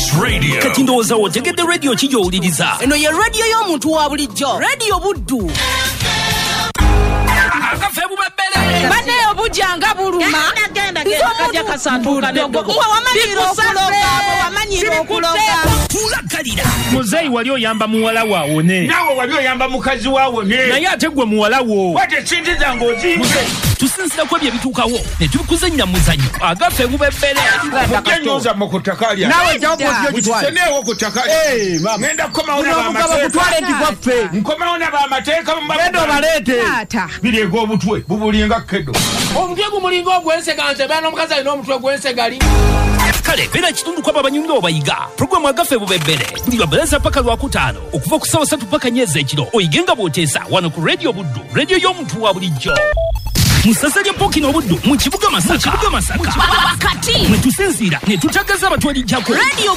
This radio. Kati ndowooza otegedde radio ki gy'owuliriza. Eno ye radio y'omuntu wa bulijjo. Radio Buddu. Akafe bubebbele. Banneyo bujjanga buluma. Kajja kasanduka ndogo. Wamanyira okuloga. Tulakalira. Muzeyi wali oyamba muwala wo awone. Nawe wali oyamba mukazi wo awone. Naye ate gwe muwala wo. Wate sente zange ozimbe. Tusinzira ku ebyo ebituukawo ne tubikuzannya muzannyo agafe bubebbele. Mukenyoza mu kutaka lya. Nawe jawupo kitwale. Seneewo kutaka lya. Ngenda kukomawo n'abamateeka. Kutwale ndi kwaffe. Nkomawo n'abamateeka mu mabuga. Genda obaleete. Bireega obutwe bubulinga kkedo. Omutwe gumulinga ogw'ensega nze beera n'omukazi alina omutwe gw'ensegali. Kale beera kitundu kwabo abanyumya obayiga. Pulogulaamu agafe bubebbele buli lwabaleza paka lwakutaano okuva ku ssaawa 3 paka 4 ekiro oyigenga bw'oteesa wano ku Radio Buddu, radio y'omuntu wa bulijjo. Musasa lya Pokino Buddu mu kibuga Masaka. Kati mwe tusinziira ne tutagaza abatwalijjako. Radio